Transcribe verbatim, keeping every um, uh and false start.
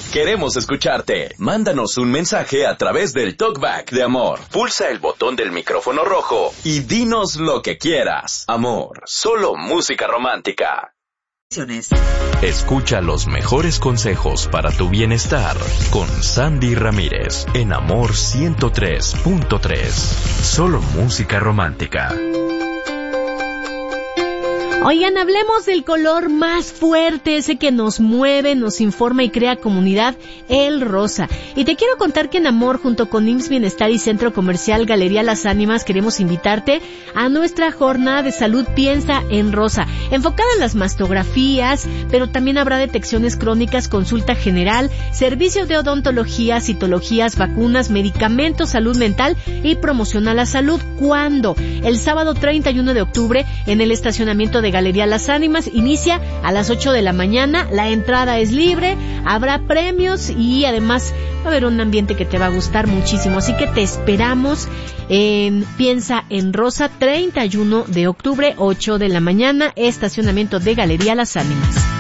Queremos escucharte. Mándanos un mensaje a través del Talkback de Amor. Pulsa el botón del micrófono rojo y dinos lo que quieras. Amor, solo música romántica. Escucha los mejores consejos para tu bienestar con Sandy Ramírez en Amor ciento tres punto tres. Solo música romántica. Oigan, hablemos del color más fuerte, ese que nos mueve, nos informa y crea comunidad, el rosa. Y te quiero contar que en Amor, junto con I M S S Bienestar y Centro Comercial Galería Las Ánimas, queremos invitarte a nuestra jornada de salud Piensa en Rosa, enfocada en las mastografías, pero también habrá detecciones crónicas, consulta general, servicios de odontología, citologías, vacunas, medicamentos, salud mental y promoción a la salud. ¿Cuándo? El sábado treinta y uno de octubre en el estacionamiento de Galería Las Ánimas, inicia a las ocho de la mañana, la entrada es libre, habrá premios y además va a haber un ambiente que te va a gustar muchísimo, así que te esperamos en Piensa en Rosa, treinta y uno de octubre, ocho de la mañana, estacionamiento de Galería Las Ánimas.